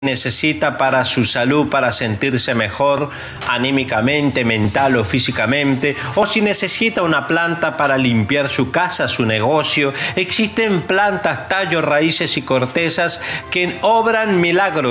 necesita para su salud, para sentirse mejor anímicamente, mental o físicamente, o si necesita una planta para limpiar su casa, su negocio. Existen plantas, tallos, raíces y cortezas que obran milagros